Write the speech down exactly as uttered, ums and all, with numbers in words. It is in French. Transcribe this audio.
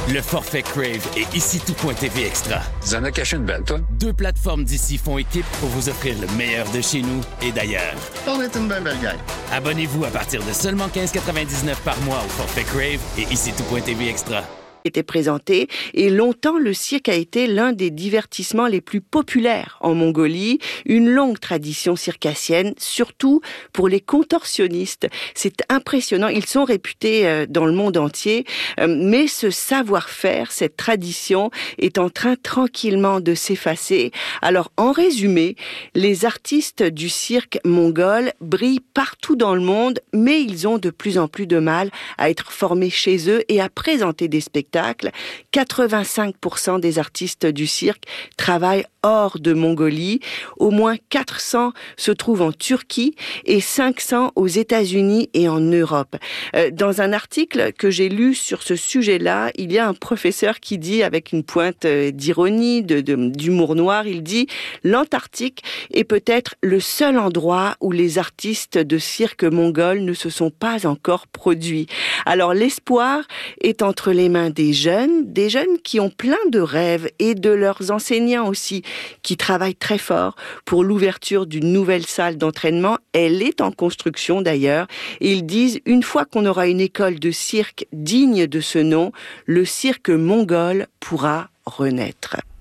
Le forfait Crave et ici tout.tv Extra. Tu en as caché une belle, toi? Deux plateformes d'ici font équipe pour vous offrir le meilleur de chez nous et d'ailleurs. On est une belle belle gang. Abonnez-vous à partir de seulement quinze quatre-vingt-dix-neuf par mois au forfait Crave et ici tout.tv Extra. Était présenté et longtemps le cirque a été l'un des divertissements les plus populaires en Mongolie, une longue tradition circassienne, surtout pour les contorsionnistes. C'est impressionnant, ils sont réputés dans le monde entier, mais ce savoir-faire, cette tradition est en train tranquillement de s'effacer. Alors en résumé, les artistes du cirque mongol brillent partout dans le monde, mais ils ont de plus en plus de mal à être formés chez eux et à présenter des spectacles. quatre-vingt-cinq pour cent des artistes du cirque travaillent hors de Mongolie. Au moins quatre cents se trouvent en Turquie et cinq cents aux États-Unis et en Europe. Euh, dans un article que j'ai lu sur ce sujet-là, il y a un professeur qui dit, avec une pointe d'ironie, de, de, d'humour noir, il dit « L'Antarctique est peut-être le seul endroit où les artistes de cirque mongol ne se sont pas encore produits. » Alors l'espoir est entre les mains des jeunes, des jeunes qui ont plein de rêves et de leurs enseignants aussi, qui travaillent très fort pour l'ouverture d'une nouvelle salle d'entraînement. Elle est en construction d'ailleurs. Et ils disent, une fois qu'on aura une école de cirque digne de ce nom, le cirque mongol pourra renaître.